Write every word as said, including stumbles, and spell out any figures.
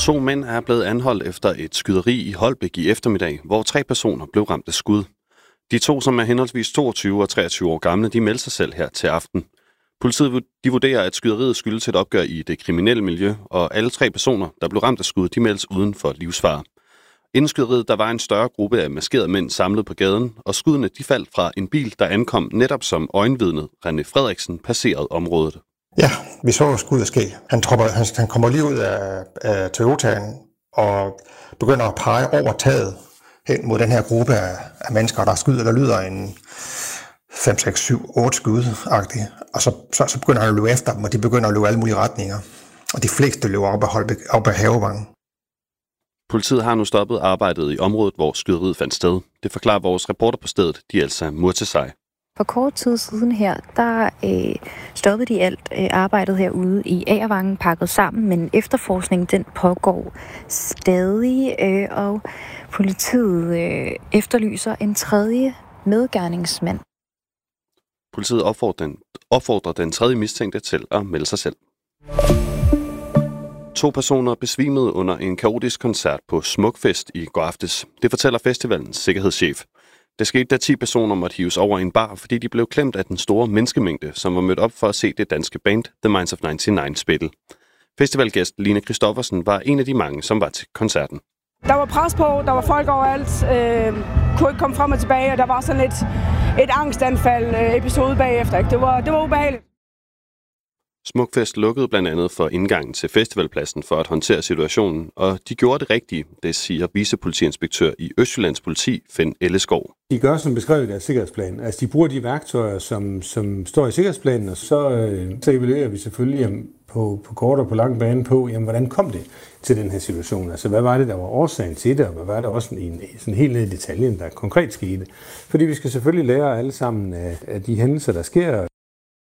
To mænd er blevet anholdt efter et skyderi i Holbæk i eftermiddag, hvor tre personer blev ramt af skud. De to, som er henholdsvis toogtyve og treogtyve år gamle, de melder sig selv her til aften. Politiet de vurderer, at skyderiet skyldes et opgør i det kriminelle miljø, og alle tre personer, der blev ramt af skud, de meldes uden for livsfare. Inden skyderiet, der var en større gruppe af maskerede mænd samlet på gaden, og skuddene de faldt fra en bil, der ankom netop som øjenvidnet René Frederiksen passerede området. Ja, vi så skuddet ske. Han, tropper, han, han kommer lige ud af, af Toyotaen og begynder at pege over taget hen mod den her gruppe af, af mennesker, der skyder. Der lyder en fem, seks, syv, otte skud-agtigt. Og så, så, så begynder han at løbe efter dem, og de begynder at løbe alle mulige retninger. Og de fleste løber op ad, Holbæk, op ad Havevangen. Politiet har nu stoppet arbejdet i området, hvor skyderiet fandt sted. Det forklarer vores reporter på stedet, Dielsa Murtesej. For kort tid siden her, der øh, stoppede de alt øh, arbejdet herude i Agervangen, pakket sammen, men efterforskningen den pågår stadig, øh, og politiet øh, efterlyser en tredje medgerningsmand. Politiet opfordrer den, opfordrer den tredje mistænkte til at melde sig selv. To personer besvimede under en kaotisk koncert på Smukfest i går aftes. Det fortæller festivalens sikkerhedschef. Det skete, da ti personer måtte hives over en bar, fordi de blev klemt af den store menneskemængde, som var mødt op for at se det danske band The Minds of nioghalvfems spille. Festivalgæst Line Christoffersen var en af de mange, som var til koncerten. Der var pres på, der var folk overalt, øh, kunne ikke komme frem og tilbage, og der var sådan et, et angstanfald øh, episode bagefter. Ikke? Det var, det var ubehageligt. Smukfest lukkede blandt andet for indgangen til festivalpladsen for at håndtere situationen, og de gjorde det rigtige, det siger vicepolitiinspektør i Østjyllands Politi, Finn Elleskov. De gør som beskrevet i deres sikkerhedsplan. Altså de bruger de værktøjer, som, som står i sikkerhedsplanen, og så, øh, så evaluerer vi selvfølgelig jamen, på, på kort og på lang bane på, jamen, hvordan kom det til den her situation? Altså hvad var det, der var årsagen til det, og hvad var det også en, sådan helt ned i detaljen, der konkret skete? Fordi vi skal selvfølgelig lære alle sammen af, af de hændelser, der sker.